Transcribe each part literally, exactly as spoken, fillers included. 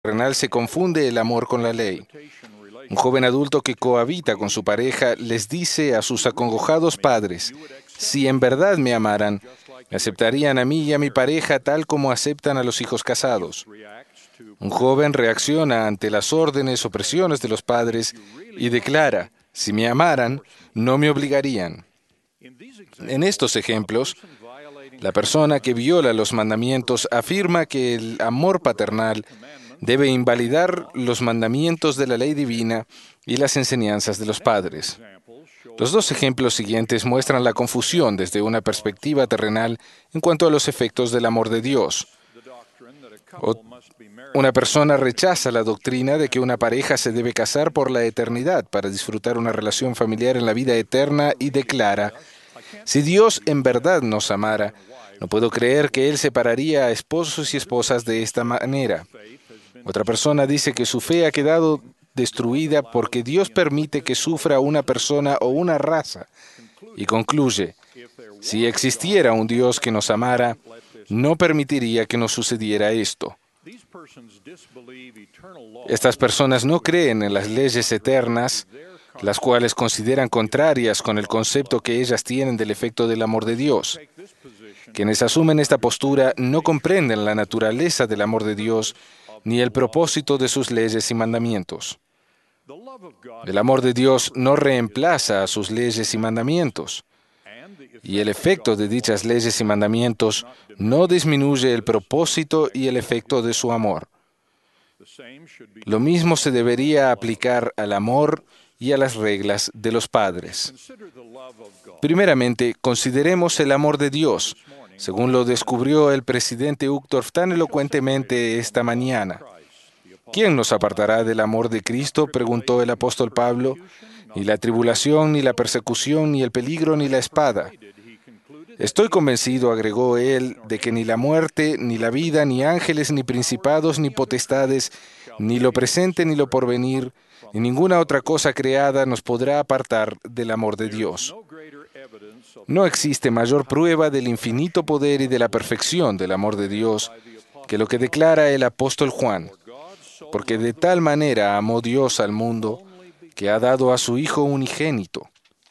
terrenal se confunde el amor con la ley. Un joven adulto que cohabita con su pareja les dice a sus acongojados padres: si en verdad me amaran, me aceptarían a mí y a mi pareja tal como aceptan a los hijos casados. Un joven reacciona ante las órdenes o presiones de los padres y declara: si me amaran, no me obligarían. En estos ejemplos, la persona que viola los mandamientos afirma que el amor paternal debe invalidar los mandamientos de la ley divina y las enseñanzas de los padres. Los dos ejemplos siguientes muestran la confusión desde una perspectiva terrenal en cuanto a los efectos del amor de Dios. O una persona rechaza la doctrina de que una pareja se debe casar por la eternidad para disfrutar una relación familiar en la vida eterna y declara: si Dios en verdad nos amara, no puedo creer que Él separaría a esposos y esposas de esta manera. Otra persona dice que su fe ha quedado destruida porque Dios permite que sufra una persona o una raza, y concluye: si existiera un Dios que nos amara, no permitiría que nos sucediera esto. Estas personas no creen en las leyes eternas, las cuales consideran contrarias con el concepto que ellas tienen del efecto del amor de Dios. Quienes asumen esta postura no comprenden la naturaleza del amor de Dios ni el propósito de sus leyes y mandamientos. El amor de Dios no reemplaza a sus leyes y mandamientos, y el efecto de dichas leyes y mandamientos no disminuye el propósito y el efecto de su amor. Lo mismo se debería aplicar al amor y a las reglas de los padres. Primeramente, consideremos el amor de Dios, según lo descubrió el presidente Uchtdorf tan elocuentemente esta mañana. ¿Quién nos apartará del amor de Cristo?, preguntó el apóstol Pablo. Ni la tribulación, ni la persecución, ni el peligro, ni la espada. Estoy convencido, agregó él, de que ni la muerte, ni la vida, ni ángeles, ni principados, ni potestades, ni lo presente, ni lo porvenir, ni ninguna otra cosa creada nos podrá apartar del amor de Dios. No existe mayor prueba del infinito poder y de la perfección del amor de Dios que lo que declara el apóstol Juan, porque de tal manera amó Dios al mundo que ha dado a su Hijo unigénito.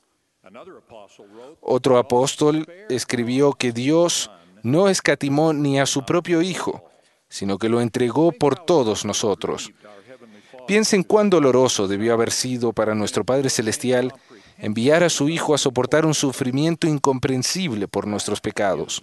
Otro apóstol escribió que Dios no escatimó ni a su propio Hijo, sino que lo entregó por todos nosotros. Piensen cuán doloroso debió haber sido para nuestro Padre Celestial enviar a su Hijo a soportar un sufrimiento incomprensible por nuestros pecados.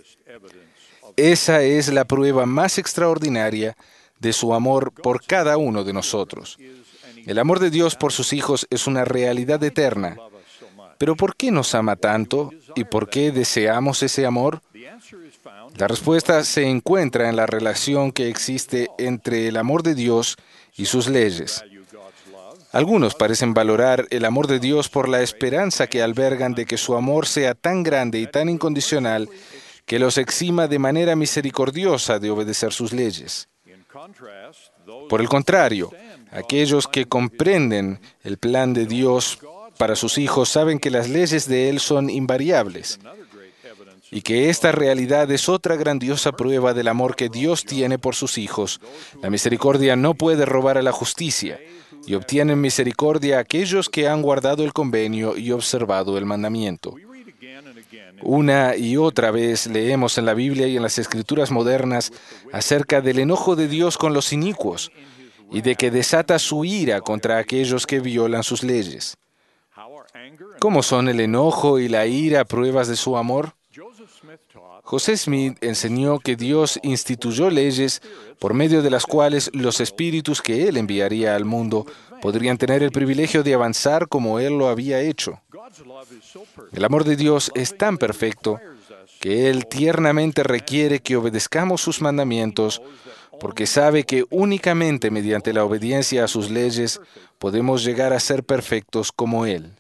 Esa es la prueba más extraordinaria de su amor por cada uno de nosotros. El amor de Dios por sus hijos es una realidad eterna. ¿Pero por qué nos ama tanto y por qué deseamos ese amor? La respuesta se encuentra en la relación que existe entre el amor de Dios y sus leyes. Algunos parecen valorar el amor de Dios por la esperanza que albergan de que su amor sea tan grande y tan incondicional que los exima de manera misericordiosa de obedecer sus leyes. Por el contrario, aquellos que comprenden el plan de Dios para sus hijos saben que las leyes de Él son invariables y que esta realidad es otra grandiosa prueba del amor que Dios tiene por sus hijos. La misericordia no puede robar a la justicia, y obtienen misericordia aquellos que han guardado el convenio y observado el mandamiento. Una y otra vez leemos en la Biblia y en las Escrituras modernas acerca del enojo de Dios con los inicuos y de que desata su ira contra aquellos que violan sus leyes. ¿Cómo son el enojo y la ira pruebas de su amor? José Smith enseñó que Dios instituyó leyes por medio de las cuales los espíritus que Él enviaría al mundo podrían tener el privilegio de avanzar como Él lo había hecho. El amor de Dios es tan perfecto que Él tiernamente requiere que obedezcamos sus mandamientos, porque sabe que únicamente mediante la obediencia a sus leyes podemos llegar a ser perfectos como Él.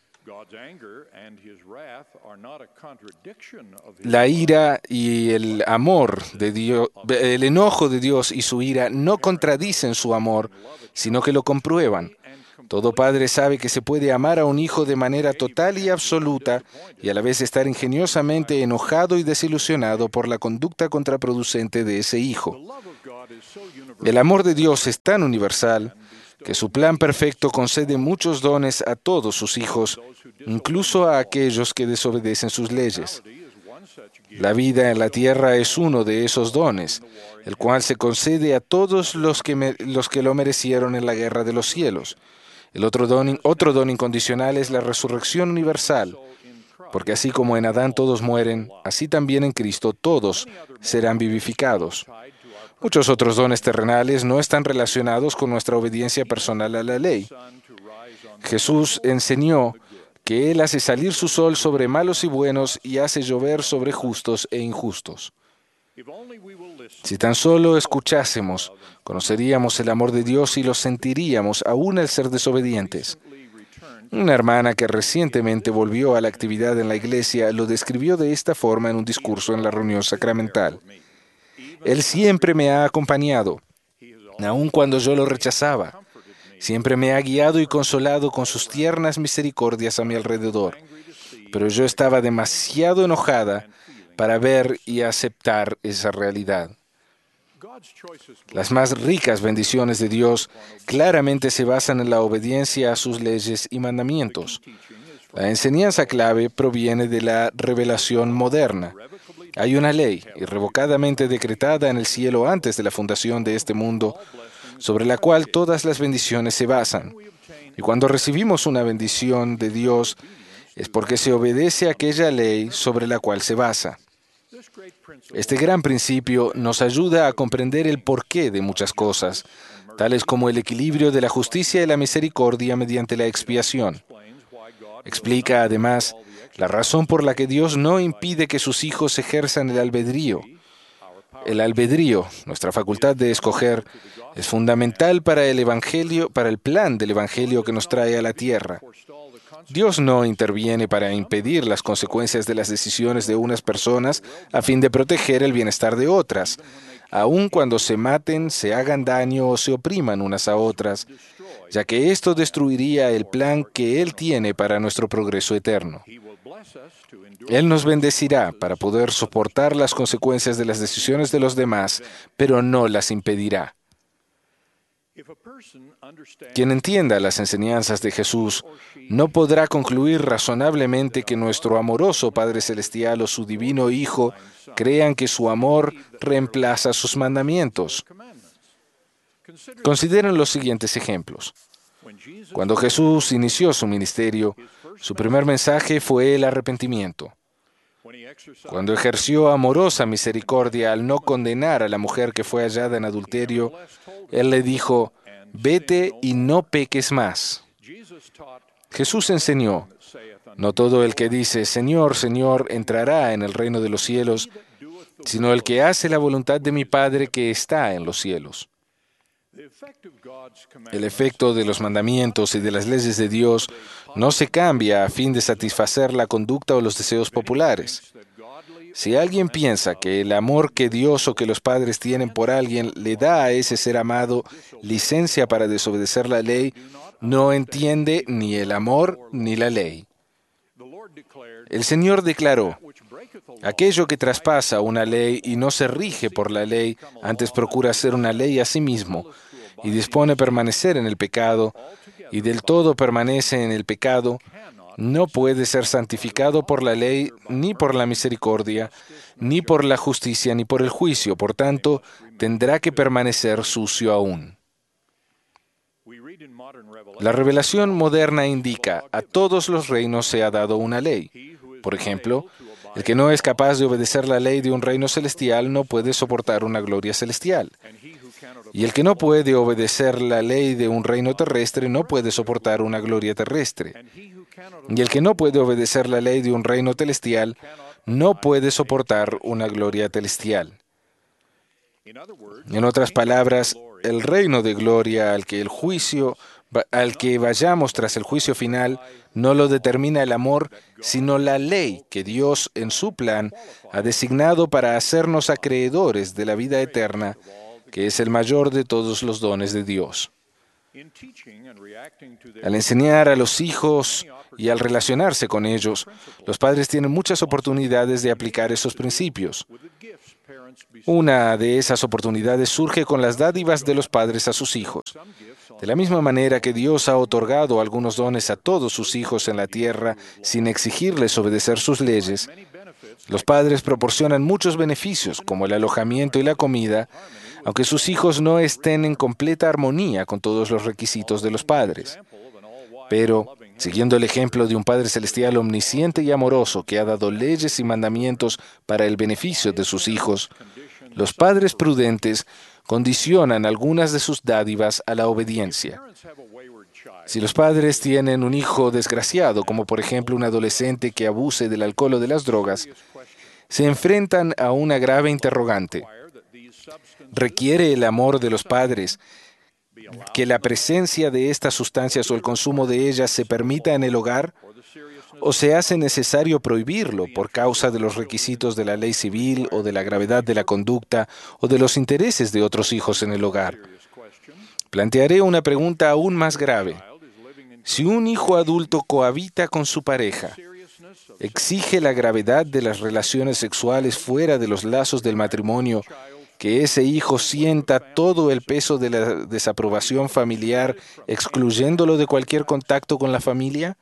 La ira y el amor de Dios, el enojo de Dios y su ira no contradicen su amor, sino que lo comprueban. Todo padre sabe que se puede amar a un hijo de manera total y absoluta y a la vez estar ingeniosamente enojado y desilusionado por la conducta contraproducente de ese hijo. El amor de Dios es tan universal que su plan perfecto concede muchos dones a todos sus hijos, incluso a aquellos que desobedecen sus leyes. La vida en la tierra es uno de esos dones, el cual se concede a todos los que, me, los que lo merecieron en la guerra de los cielos. El otro don, otro don incondicional es la resurrección universal, porque así como en Adán todos mueren, así también en Cristo todos serán vivificados. Muchos otros dones terrenales no están relacionados con nuestra obediencia personal a la ley. Jesús enseñó que Él hace salir su sol sobre malos y buenos y hace llover sobre justos e injustos. Si tan solo escuchásemos, conoceríamos el amor de Dios y lo sentiríamos aún al ser desobedientes. Una hermana que recientemente volvió a la actividad en la iglesia lo describió de esta forma en un discurso en la reunión sacramental. Él siempre me ha acompañado, aun cuando yo lo rechazaba. Siempre me ha guiado y consolado con sus tiernas misericordias a mi alrededor. Pero yo estaba demasiado enojada para ver y aceptar esa realidad. Las más ricas bendiciones de Dios claramente se basan en la obediencia a sus leyes y mandamientos. La enseñanza clave proviene de la revelación moderna. Hay una ley irrevocadamente decretada en el cielo antes de la fundación de este mundo, sobre la cual todas las bendiciones se basan. Y cuando recibimos una bendición de Dios, es porque se obedece a aquella ley sobre la cual se basa. Este gran principio nos ayuda a comprender el porqué de muchas cosas, tales como el equilibrio de la justicia y la misericordia mediante la expiación. Explica, además, la razón por la que Dios no impide que sus hijos ejerzan el albedrío. El albedrío, nuestra facultad de escoger, es fundamental para el Evangelio, para el plan del Evangelio que nos trae a la tierra. Dios no interviene para impedir las consecuencias de las decisiones de unas personas a fin de proteger el bienestar de otras, aun cuando se maten, se hagan daño o se opriman unas a otras, ya que esto destruiría el plan que Él tiene para nuestro progreso eterno. Él nos bendecirá para poder soportar las consecuencias de las decisiones de los demás, pero no las impedirá. Quien entienda las enseñanzas de Jesús no podrá concluir razonablemente que nuestro amoroso Padre Celestial o su divino Hijo crean que su amor reemplaza sus mandamientos. Consideren los siguientes ejemplos. Cuando Jesús inició su ministerio, su primer mensaje fue el arrepentimiento. Cuando ejerció amorosa misericordia al no condenar a la mujer que fue hallada en adulterio, Él le dijo, «Vete y no peques más». Jesús enseñó, «No todo el que dice, Señor, Señor, entrará en el reino de los cielos, sino el que hace la voluntad de mi Padre que está en los cielos». El efecto de los mandamientos y de las leyes de Dios no se cambia a fin de satisfacer la conducta o los deseos populares. Si alguien piensa que el amor que Dios o que los padres tienen por alguien le da a ese ser amado licencia para desobedecer la ley, no entiende ni el amor ni la ley. El Señor declaró, «Aquello que traspasa una ley y no se rige por la ley, antes procura hacer una ley a sí mismo, y dispone permanecer en el pecado, y del todo permanece en el pecado, no puede ser santificado por la ley, ni por la misericordia, ni por la justicia, ni por el juicio. Por tanto, tendrá que permanecer sucio aún». La revelación moderna indica, a todos los reinos se ha dado una ley. Por ejemplo, el que no es capaz de obedecer la ley de un reino celestial no puede soportar una gloria celestial. Y el que no puede obedecer la ley de un reino terrestre no puede soportar una gloria terrestre. Y el que no puede obedecer la ley de un reino celestial no puede soportar una gloria celestial. En otras palabras, el reino de gloria al que el juicio, al que vayamos tras el juicio final, no lo determina el amor, sino la ley que Dios, en su plan, ha designado para hacernos acreedores de la vida eterna, que es el mayor de todos los dones de Dios. Al enseñar a los hijos y al relacionarse con ellos, los padres tienen muchas oportunidades de aplicar esos principios. Una de esas oportunidades surge con las dádivas de los padres a sus hijos. De la misma manera que Dios ha otorgado algunos dones a todos sus hijos en la tierra sin exigirles obedecer sus leyes, los padres proporcionan muchos beneficios, como el alojamiento y la comida, aunque sus hijos no estén en completa armonía con todos los requisitos de los padres. Pero, siguiendo el ejemplo de un Padre Celestial omnisciente y amoroso que ha dado leyes y mandamientos para el beneficio de sus hijos, los padres prudentes condicionan algunas de sus dádivas a la obediencia. Si los padres tienen un hijo desgraciado, como por ejemplo un adolescente que abuse del alcohol o de las drogas, se enfrentan a una grave interrogante. ¿Requiere el amor de los padres que la presencia de estas sustancias o el consumo de ellas se permita en el hogar? ¿O se hace necesario prohibirlo por causa de los requisitos de la ley civil o de la gravedad de la conducta o de los intereses de otros hijos en el hogar? Plantearé una pregunta aún más grave. Si un hijo adulto cohabita con su pareja, ¿exige la gravedad de las relaciones sexuales fuera de los lazos del matrimonio que ese hijo sienta todo el peso de la desaprobación familiar, excluyéndolo de cualquier contacto con la familia?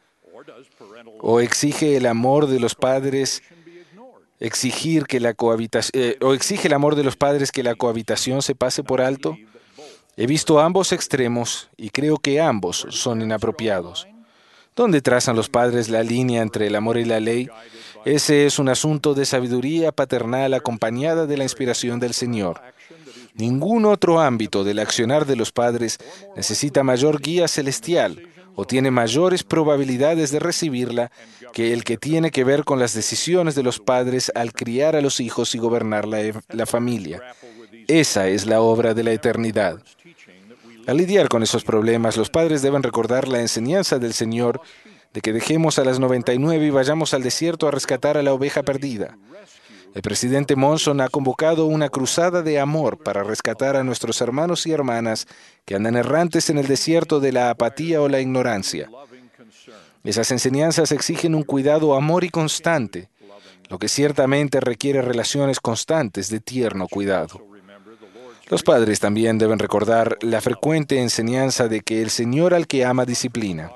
¿O exige el amor de los padres exigir que la cohabitación, eh, o exige el amor de los padres que la cohabitación se pase por alto? He visto ambos extremos y creo que ambos son inapropiados. ¿Dónde trazan los padres la línea entre el amor y la ley? Ese es un asunto de sabiduría paternal acompañada de la inspiración del Señor. Ningún otro ámbito del accionar de los padres necesita mayor guía celestial o tiene mayores probabilidades de recibirla que el que tiene que ver con las decisiones de los padres al criar a los hijos y gobernar la, la familia. Esa es la obra de la eternidad. Al lidiar con esos problemas, los padres deben recordar la enseñanza del Señor de que dejemos a las noventa y nueve y vayamos al desierto a rescatar a la oveja perdida. El presidente Monson ha convocado una cruzada de amor para rescatar a nuestros hermanos y hermanas que andan errantes en el desierto de la apatía o la ignorancia. Esas enseñanzas exigen un cuidado amor y constante, lo que ciertamente requiere relaciones constantes de tierno cuidado. Los padres también deben recordar la frecuente enseñanza de que el Señor al que ama disciplina.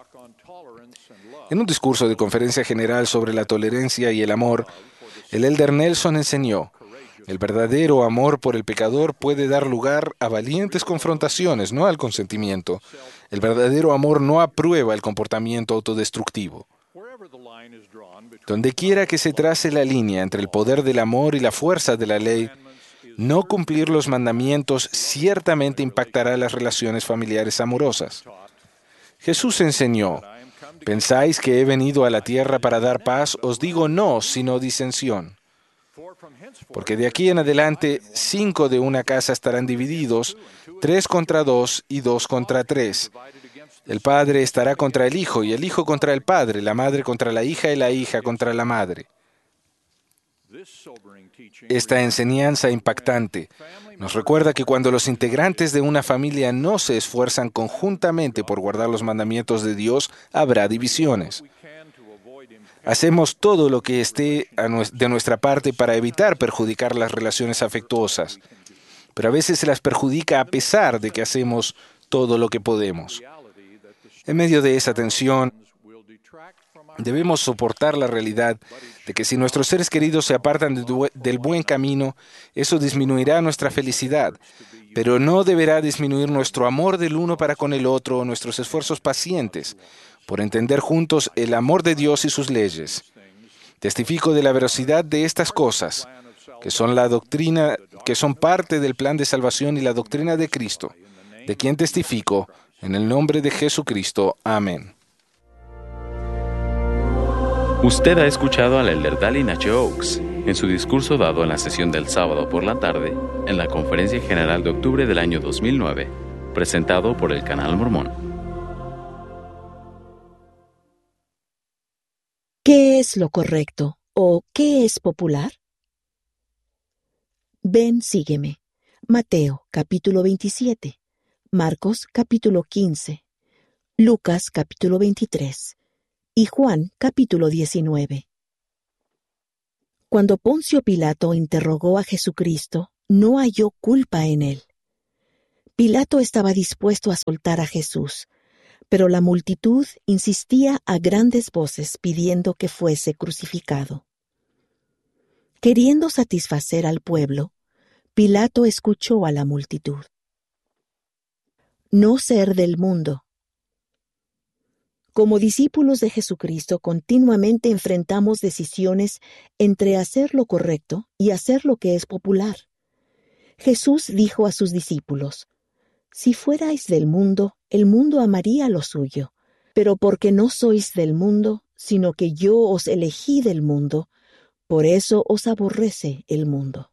En un discurso de conferencia general sobre la tolerancia y el amor, el elder Nelson enseñó: el verdadero amor por el pecador puede dar lugar a valientes confrontaciones, no al consentimiento. El verdadero amor no aprueba el comportamiento autodestructivo. Donde quiera que se trace la línea entre el poder del amor y la fuerza de la ley, no cumplir los mandamientos ciertamente impactará las relaciones familiares amorosas. Jesús enseñó: ¿pensáis que he venido a la tierra para dar paz? Os digo no, sino disensión. Porque de aquí en adelante, cinco de una casa estarán divididos, tres contra dos y dos contra tres. El padre estará contra el hijo y el hijo contra el padre, la madre contra la hija y la hija contra la madre. Esta enseñanza impactante nos recuerda que cuando los integrantes de una familia no se esfuerzan conjuntamente por guardar los mandamientos de Dios, habrá divisiones. Hacemos todo lo que esté de nuestra parte para evitar perjudicar las relaciones afectuosas, pero a veces se las perjudica a pesar de que hacemos todo lo que podemos. En medio de esa tensión, debemos soportar la realidad de que si nuestros seres queridos se apartan de, del buen camino, eso disminuirá nuestra felicidad, pero no deberá disminuir nuestro amor del uno para con el otro o nuestros esfuerzos pacientes por entender juntos el amor de Dios y sus leyes. Testifico de la veracidad de estas cosas, que son la doctrina, que son parte del plan de salvación y la doctrina de Cristo, de quien testifico, en el nombre de Jesucristo. Amén. Usted ha escuchado al elder Dallin H. Oaks en su discurso dado en la sesión del sábado por la tarde en la Conferencia General de octubre del año dos mil nueve, presentado por el Canal Mormón. ¿Qué es lo correcto o qué es popular? Ven, sígueme. Mateo, capítulo veintisiete. Marcos, capítulo quince. Lucas, capítulo veintitrés. Y Juan, capítulo diecinueve. Cuando Poncio Pilato interrogó a Jesucristo, no halló culpa en él. Pilato estaba dispuesto a soltar a Jesús, pero la multitud insistía a grandes voces pidiendo que fuese crucificado. Queriendo satisfacer al pueblo, Pilato escuchó a la multitud. No ser del mundo. Como discípulos de Jesucristo, continuamente enfrentamos decisiones entre hacer lo correcto y hacer lo que es popular. Jesús dijo a sus discípulos: «Si fuerais del mundo, el mundo amaría lo suyo, pero porque no sois del mundo, sino que yo os elegí del mundo, por eso os aborrece el mundo».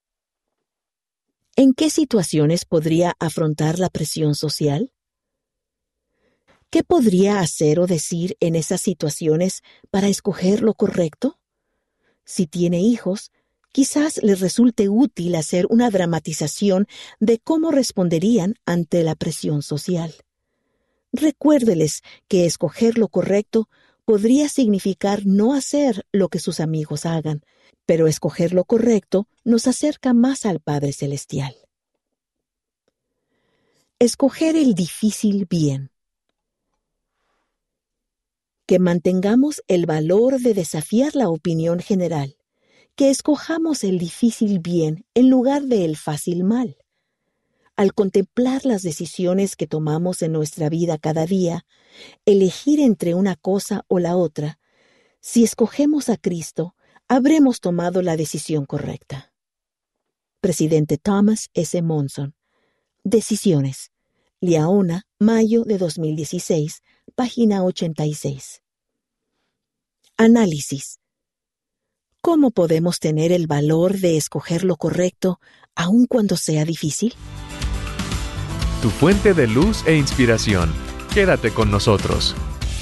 ¿En qué situaciones podría afrontar la presión social? ¿Qué podría hacer o decir en esas situaciones para escoger lo correcto? Si tiene hijos, quizás les resulte útil hacer una dramatización de cómo responderían ante la presión social. Recuérdeles que escoger lo correcto podría significar no hacer lo que sus amigos hagan, pero escoger lo correcto nos acerca más al Padre Celestial. Escoger el difícil bien. Que mantengamos el valor de desafiar la opinión general, que escojamos el difícil bien en lugar del fácil mal. Al contemplar las decisiones que tomamos en nuestra vida cada día, elegir entre una cosa o la otra, si escogemos a Cristo, habremos tomado la decisión correcta. Presidente Thomas S. Monson. Decisiones. Liaona, mayo de dos mil dieciséis, página ochenta y seis. Análisis. ¿Cómo podemos tener el valor de escoger lo correcto, aun cuando sea difícil? Tu fuente de luz e inspiración. Quédate con nosotros.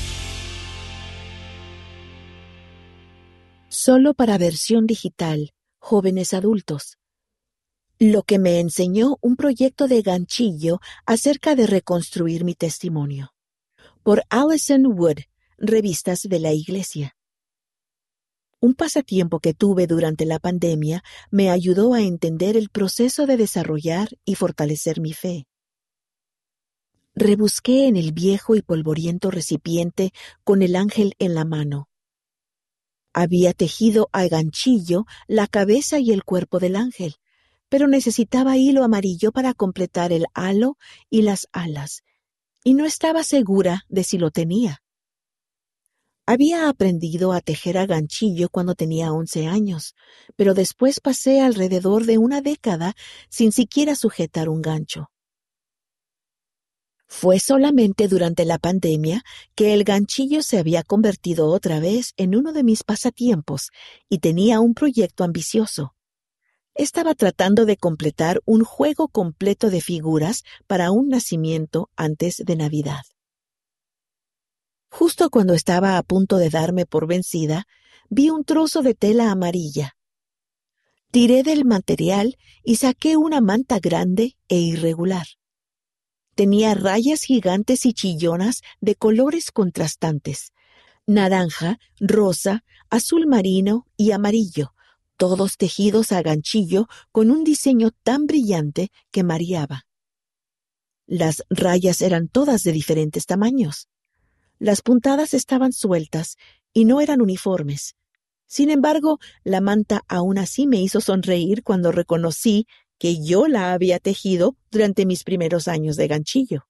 Solo para versión digital, jóvenes adultos. Lo que me enseñó un proyecto de ganchillo acerca de reconstruir mi testimonio. Por Allison Wood, Revistas de la Iglesia. Un pasatiempo que tuve durante la pandemia me ayudó a entender el proceso de desarrollar y fortalecer mi fe. Rebusqué en el viejo y polvoriento recipiente con el ángel en la mano. Había tejido a ganchillo la cabeza y el cuerpo del ángel, pero necesitaba hilo amarillo para completar el halo y las alas, y no estaba segura de si lo tenía. Había aprendido a tejer a ganchillo cuando tenía once años, pero después pasé alrededor de una década sin siquiera sujetar un gancho. Fue solamente durante la pandemia que el ganchillo se había convertido otra vez en uno de mis pasatiempos y tenía un proyecto ambicioso. Estaba tratando de completar un juego completo de figuras para un nacimiento antes de Navidad. Justo cuando estaba a punto de darme por vencida, vi un trozo de tela amarilla. Tiré del material y saqué una manta grande e irregular. Tenía rayas gigantes y chillonas de colores contrastantes: naranja, rosa, azul marino y amarillo, todos tejidos a ganchillo con un diseño tan brillante que mareaba. Las rayas eran todas de diferentes tamaños. Las puntadas estaban sueltas y no eran uniformes. Sin embargo, la manta aún así me hizo sonreír cuando reconocí que yo la había tejido durante mis primeros años de ganchillo.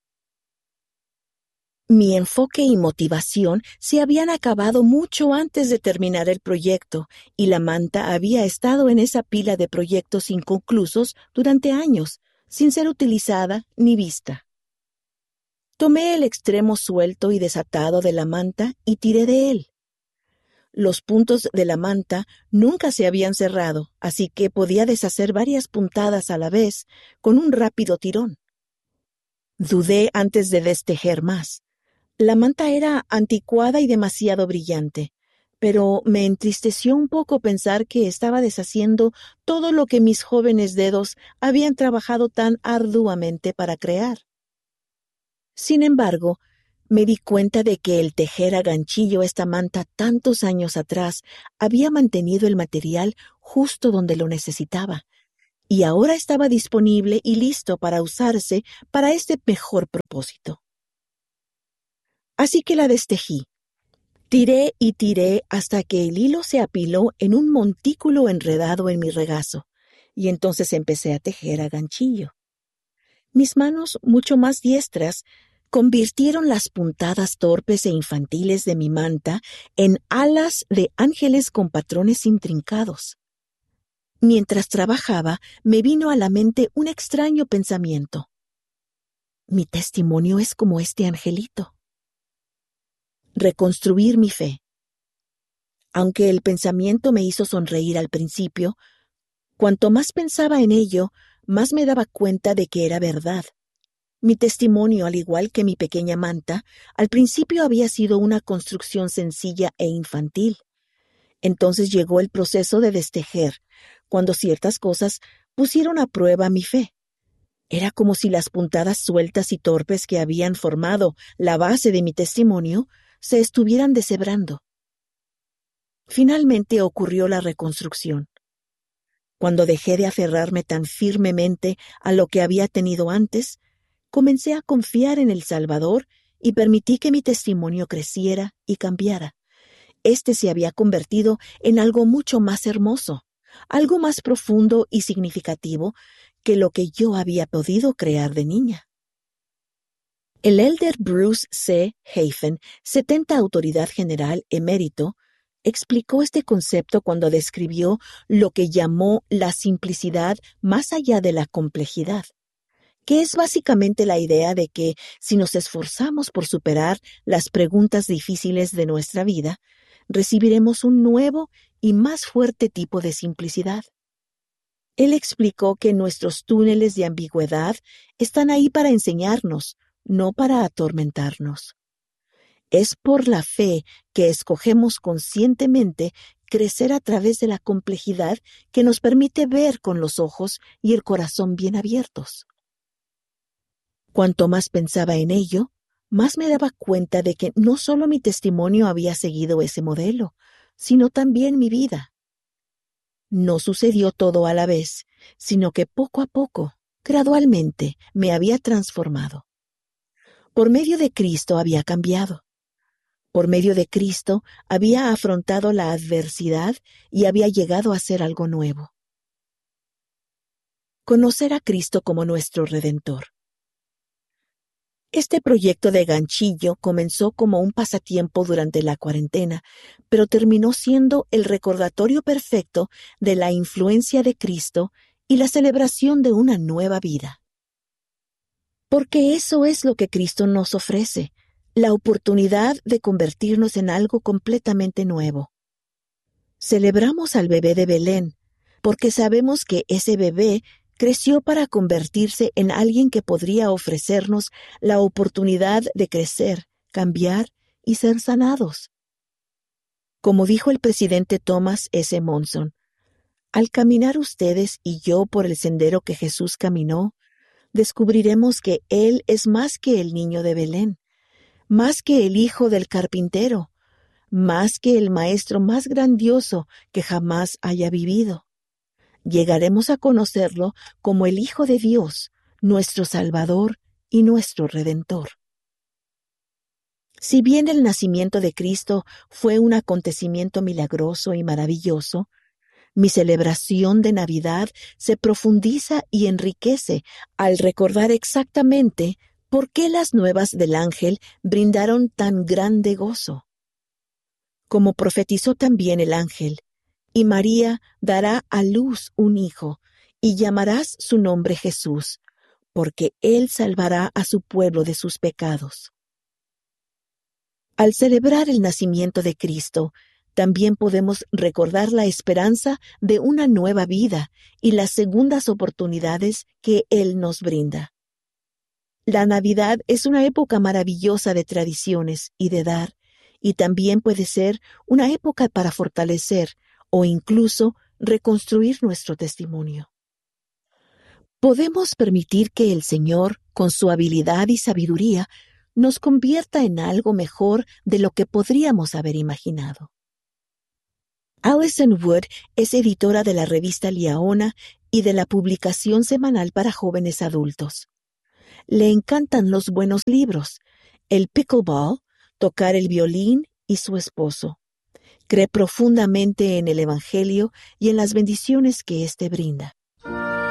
Mi enfoque y motivación se habían acabado mucho antes de terminar el proyecto, y la manta había estado en esa pila de proyectos inconclusos durante años, sin ser utilizada ni vista. Tomé el extremo suelto y desatado de la manta y tiré de él. Los puntos de la manta nunca se habían cerrado, así que podía deshacer varias puntadas a la vez con un rápido tirón. Dudé antes de destejer más. La manta era anticuada y demasiado brillante, pero me entristeció un poco pensar que estaba deshaciendo todo lo que mis jóvenes dedos habían trabajado tan arduamente para crear. Sin embargo, Me di cuenta de que el tejer a ganchillo esta manta tantos años atrás había mantenido el material justo donde lo necesitaba, y ahora estaba disponible y listo para usarse para este mejor propósito. Así que la destejí. Tiré y tiré hasta que el hilo se apiló en un montículo enredado en mi regazo, y entonces empecé a tejer a ganchillo. Mis manos, mucho más diestras, convirtieron las puntadas torpes e infantiles de mi manta en alas de ángeles con patrones intrincados. Mientras trabajaba, me vino a la mente un extraño pensamiento. Mi testimonio es como este angelito. Reconstruir mi fe. Aunque el pensamiento me hizo sonreír al principio, cuanto más pensaba en ello, más me daba cuenta de que era verdad. Mi testimonio, al igual que mi pequeña manta, al principio había sido una construcción sencilla e infantil. Entonces llegó el proceso de destejer, cuando ciertas cosas pusieron a prueba mi fe. Era como si las puntadas sueltas y torpes que habían formado la base de mi testimonio se estuvieran deshebrando. Finalmente ocurrió la reconstrucción. Cuando dejé de aferrarme tan firmemente a lo que había tenido antes, comencé a confiar en el Salvador y permití que mi testimonio creciera y cambiara. Este se había convertido en algo mucho más hermoso, algo más profundo y significativo que lo que yo había podido crear de niña. El elder Bruce C. Hafen, setenta autoridad general emérito, explicó este concepto cuando describió lo que llamó la simplicidad más allá de la complejidad, que es básicamente la idea de que si nos esforzamos por superar las preguntas difíciles de nuestra vida, recibiremos un nuevo y más fuerte tipo de simplicidad. Él explicó que nuestros túneles de ambigüedad están ahí para enseñarnos, no para atormentarnos. Es por la fe que escogemos conscientemente crecer a través de la complejidad que nos permite ver con los ojos y el corazón bien abiertos. Cuanto más pensaba en ello, más me daba cuenta de que no solo mi testimonio había seguido ese modelo, sino también mi vida. No sucedió todo a la vez, sino que poco a poco, gradualmente, me había transformado. Por medio de Cristo había cambiado. Por medio de Cristo había afrontado la adversidad y había llegado a ser algo nuevo. Conocer a Cristo como nuestro Redentor. Este proyecto de ganchillo comenzó como un pasatiempo durante la cuarentena, pero terminó siendo el recordatorio perfecto de la influencia de Cristo y la celebración de una nueva vida. Porque eso es lo que Cristo nos ofrece, la oportunidad de convertirnos en algo completamente nuevo. Celebramos al bebé de Belén, porque sabemos que ese bebé creció para convertirse en alguien que podría ofrecernos la oportunidad de crecer, cambiar y ser sanados. Como dijo el presidente Thomas S. Monson, al caminar ustedes y yo por el sendero que Jesús caminó, descubriremos que Él es más que el niño de Belén, más que el hijo del carpintero, más que el maestro más grandioso que jamás haya vivido. Llegaremos a conocerlo como el Hijo de Dios, nuestro Salvador y nuestro Redentor. Si bien el nacimiento de Cristo fue un acontecimiento milagroso y maravilloso, mi celebración de Navidad se profundiza y enriquece al recordar exactamente por qué las nuevas del ángel brindaron tan grande gozo. Como profetizó también el ángel, y María dará a luz un hijo, y llamarás su nombre Jesús, porque él salvará a su pueblo de sus pecados. Al celebrar el nacimiento de Cristo, también podemos recordar la esperanza de una nueva vida y las segundas oportunidades que Él nos brinda. La Navidad es una época maravillosa de tradiciones y de dar, y también puede ser una época para fortalecer o incluso reconstruir nuestro testimonio. Podemos permitir que el Señor, con su habilidad y sabiduría, nos convierta en algo mejor de lo que podríamos haber imaginado. Alison Wood es editora de la revista Liaona y de la publicación semanal para jóvenes adultos. Le encantan los buenos libros, el pickleball, tocar el violín y su esposo. Cree profundamente en el Evangelio y en las bendiciones que éste brinda.